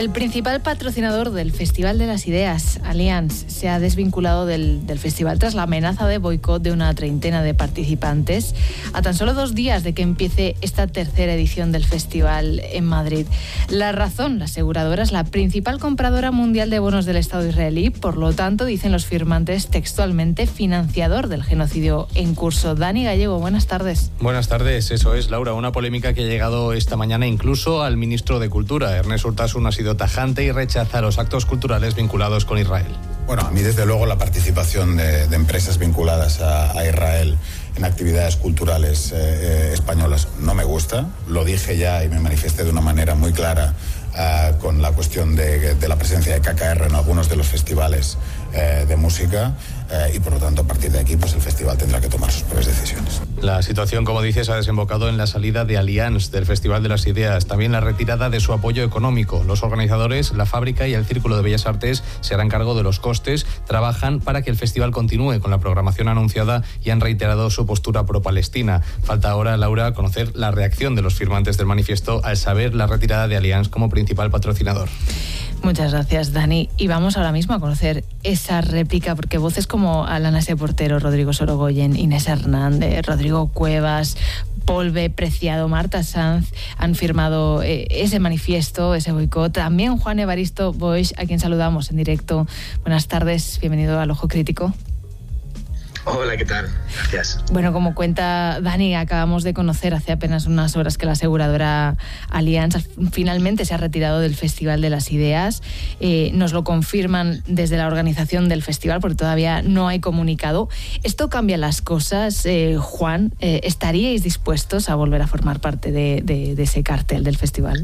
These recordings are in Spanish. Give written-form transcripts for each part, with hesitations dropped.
El principal patrocinador del Festival de las Ideas, Allianz, se ha desvinculado del festival tras la amenaza de boicot de una treintena de participantes a tan solo 2 días de que empiece esta tercera edición del festival en Madrid. La razón, la aseguradora, es la principal compradora mundial de bonos del Estado israelí, por lo tanto, dicen los firmantes textualmente, financiador del genocidio en curso. Dani Gallego, buenas tardes. Buenas tardes, eso es, Laura, una polémica que ha llegado esta mañana incluso al ministro de Cultura. Ernest Urtasun ha sido tajante y rechaza los actos culturales vinculados con Israel. Bueno, a mí desde luego la participación de empresas vinculadas a Israel en actividades culturales españolas no me gusta. Lo dije ya y me manifesté de una manera muy clara con la cuestión de la presencia de KKR en algunos de los festivales de música y por lo tanto a partir de aquí pues el festival tendrá que tomar sus propias decisiones. La situación, como dices, ha desembocado en la salida de Allianz del Festival de las Ideas, también la retirada de su apoyo económico. Los organizadores, la fábrica y el Círculo de Bellas Artes se harán cargo de los costes, trabajan para que el festival continúe con la programación anunciada y han reiterado su postura pro-palestina. Falta ahora, Laura, conocer la reacción de los firmantes del manifiesto al saber la retirada de Allianz como principal patrocinador. Muchas gracias, Dani. Y vamos ahora mismo a conocer esa réplica, porque voces como Alana S. Portero, Rodrigo Sorogoyen, Inés Hernández, Rodrigo Cuevas, Polve, Preciado, Marta Sanz han firmado ese manifiesto, ese boicot. También Juan Evaristo Boix, a quien saludamos en directo. Buenas tardes, bienvenido al Ojo Crítico. Hola, ¿qué tal? Gracias. Bueno, como cuenta Dani, acabamos de conocer hace apenas unas horas que la aseguradora Allianz finalmente se ha retirado del Festival de las Ideas. Nos lo confirman desde la organización del festival porque todavía no hay comunicado. ¿Esto cambia las cosas, Juan? ¿Estaríais dispuestos a volver a formar parte de ese cartel del festival?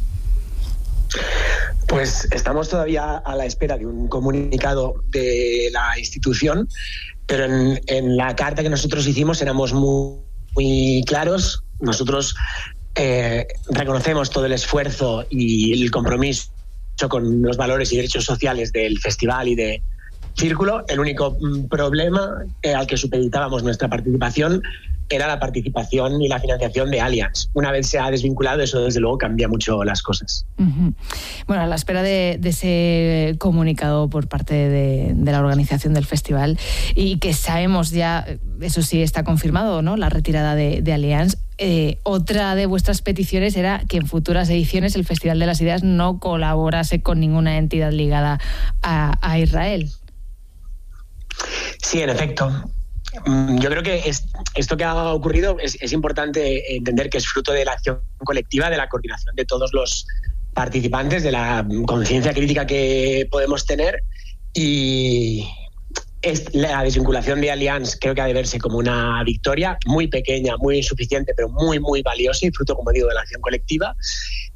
Pues estamos todavía a la espera de un comunicado de la institución, pero en la carta que nosotros hicimos éramos muy claros. Nosotros reconocemos todo el esfuerzo y el compromiso con los valores y derechos sociales del festival y de Círculo. El único problema al que supeditábamos nuestra participación era la participación y la financiación de Allianz. Una vez se ha desvinculado, eso desde luego cambia mucho las cosas. Uh-huh. Bueno, a la espera de ese comunicado por parte de la organización del festival, y que sabemos ya, eso sí está confirmado, ¿no?, la retirada de Allianz. Otra de vuestras peticiones era que en futuras ediciones el Festival de las Ideas no colaborase con ninguna entidad ligada a Israel. Sí, en efecto. Yo creo que esto que ha ocurrido es importante entender que es fruto de la acción colectiva, de la coordinación de todos los participantes, de la conciencia crítica que podemos tener, y la desvinculación de Allianz creo que ha de verse como una victoria muy pequeña, muy insuficiente, pero muy valiosa y fruto, como digo, de la acción colectiva.